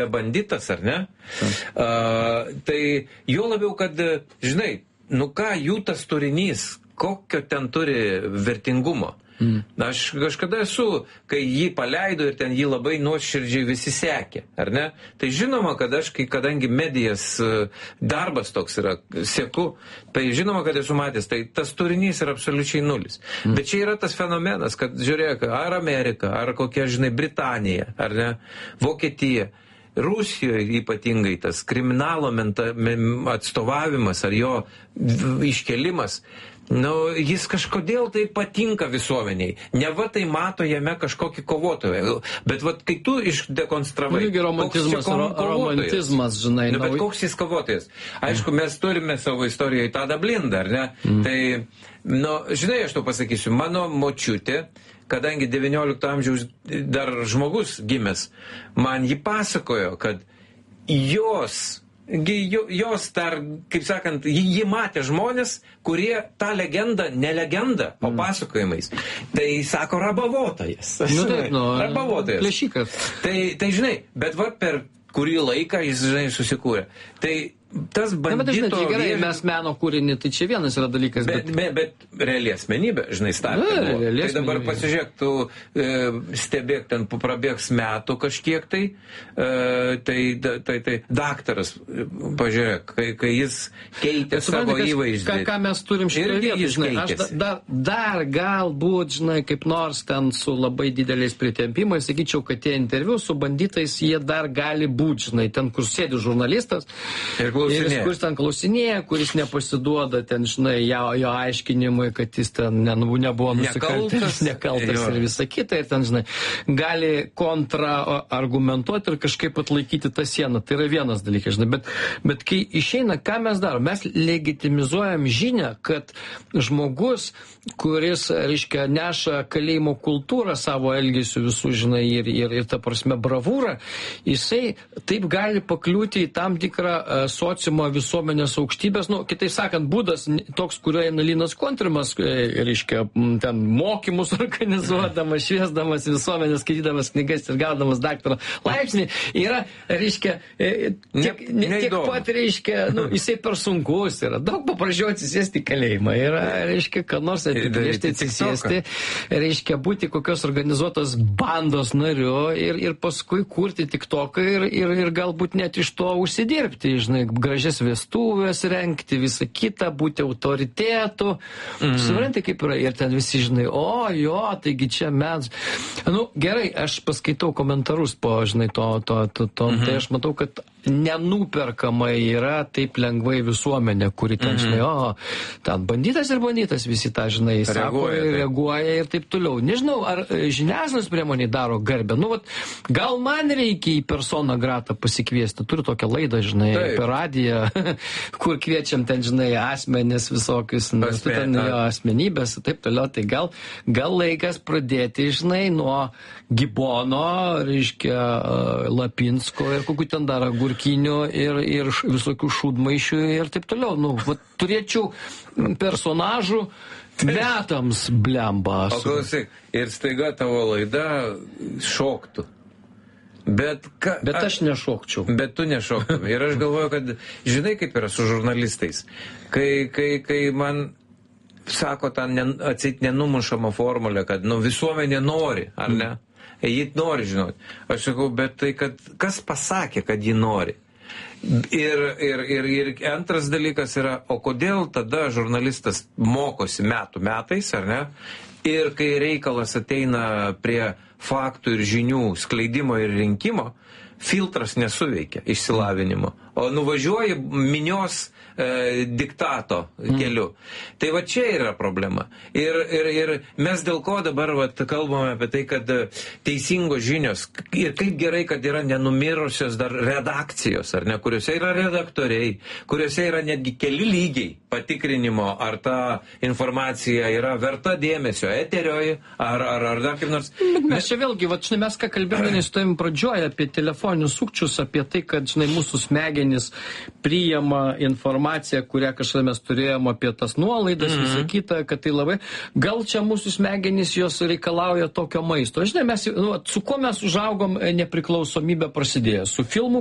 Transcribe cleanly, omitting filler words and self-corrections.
banditas, ar ne? Tai jo labiau, kad, žinai, ką jų tas turinys, kokio ten turi vertingumo. Aš kažkada esu, kai jį paleido ir ten jį labai nuoširdžiai visi sekė, ar ne? Tai žinoma, kad aš, kadangi medijas darbas toks yra, seku, tai žinoma, kad esu matęs, tai tas turinys yra absoliučiai nulis. Bet čia yra tas fenomenas, kad žiūrėk, ar Amerika, ar kokia, žinai, Britanija, ar ne, Vokietija, Rusijoje ypatingai tas kriminalo atstovavimas ar jo iškelimas, jis kažkodėl tai patinka visuomeniai. Neva tai mato jame kažkokį kovotoją. Bet kai tu išdekonstravai, romantizmas, žinai. Bet koks jis kovotojas? Aišku, mes turime savo istorijoje Tadą Blindą, ar ne? Tai, žinai, aš to pasakysiu, mano močiutė, kadangi 19 amžiaus dar žmogus gimęs, man jį pasakojo, kad jos dar, kaip sakant, jį matė žmonės, kurie tą legendą, ne legendą, o pasakojimais. Tai sako rabavotojas. Rabavotojas. Plėšikas. Tai žinai, bet per kurį laiką jis, žinai, susikūrė. Tai tas bandito... Bet gerai, mes meno kūrinį, tai čia vienas yra dalykas. Bet realiai asmenybė, žinai, startė buvo. Tai dabar pasižiūrėk, tu stebėk, ten prabėgs metų kažkiek tai daktaras, pažiūrėk, kai jis keitė savo įvaizdį. Ką mes turim šitoje vietoje, žinai, aš dar galbūt, žinai, kaip nors ten su labai dideliais pritempimais, sakyčiau, kad tie interviu su banditais, jie dar gali būti, žinai, ten, kur sėdi žurnalistas, kuris ten klausinėja, kuris nepasiduoda ten, žinai, jo aiškinimui, kad jis ten nebuvo nusikaltęs, nekaltas ir visa kita, ir ten, žinai, gali kontraargumentuoti ir kažkaip atlaikyti tą sieną. Tai yra vienas dalykas, žinai, bet kai išeina, ką mes darom? Mes legitimizuojam žinią, kad žmogus, kuris, reiškia, neša kalėjimo kultūrą savo elgesiu visų, žinai, ir ta prasme bravūrą, jisai taip gali pakliūti į tam tikrą sociumo visuomenės aukštybės, kitaip sakant, būdas toks, kurio eina Linas Kontrimas, reiškia, ten mokymus organizuodamas, šviesdamas visuomenės, skaitydamas knygas ir gaudamas daktaro laipsnį, yra, reiškia, tiek pat, reiškia, jisai per sunkus yra, daug paprašiau atsisėsti į kalėjimą, yra, reiškia, kad nors apibrėžti atsisėsti, reiškia, būti kokios organizuotos bandos nariu ir paskui kurti tiktoką ir galbūt net iš to užsidirbti, žinai, gražias vestuvės rengti, visą kitą, būti autoritetu. Supranti, kaip yra. Ir ten visi, žinai, taigi čia mes. Gerai, aš paskaitau komentarus po, žinai, tai aš matau, kad nenuperkama yra taip lengvai visuomenė, kuri ten, žinai, ten banditas ir banditas, visi tą, žinai, sako, reaguoja ir taip toliau. Nežinau, ar žiniasklaidos priemoniai daro garbę. Gal man reikia į personą gratą pasikviesti. Turiu tokią laidą, žinai, per radiją, kur kviečiam ten, žinai, asmenis visokius, asmenybės ir taip toliau. Tai gal laikas pradėti, žinai, nuo Gibono, reiškia, Lapinsko ir kokių ten dar agurkinių ir visokių šūdmaišių ir taip toliau. Turėčiau personažų metams blemba. O klausyk, ir staiga tavo laida šoktų. Bet aš nešokčiau. Bet tu nešoktum. Ir aš galvoju, kad žinai, kaip yra su žurnalistais. Kai man sako tą atseit nenumušamą formulę, kad visuomenė nori, ar ne? Ji nori žinoti. Aš sakau, bet tai, kad kas pasakė, kad ji nori? Ir antras dalykas yra, o kodėl tada žurnalistas mokosi metais, ar ne? Ir kai reikalas ateina prie faktų ir žinių skleidimo ir rinkimo, filtras nesuveikia išsilavinimo, o nuvažiuoji minios diktato keliu. Tai va čia yra problema. Ir mes dėl ko dabar kalbame apie tai, kad teisingos žinios ir kaip gerai, kad yra nenumirusios dar redakcijos, ar ne, kuriuose yra redaktoriai, kuriuose yra netgi keli lygiai patikrinimo, ar ta informacija yra verta dėmesio eterioj, ar dar kaip nors. Mes čia vėlgi, mes ką kalbėjome su tavim pradžioje apie telefoninius sukčius, apie tai, kad, žinai, mūsų smegenys smegenys priima informaciją, kurią kažkada mes turėjom apie tas nuolaidas, visą kitą, kad tai labai... Gal čia mūsų smegenys jos reikalauja tokio maisto? Žinai, mes, su kuo mes užaugom nepriklausomybė prasidėjo? Su filmų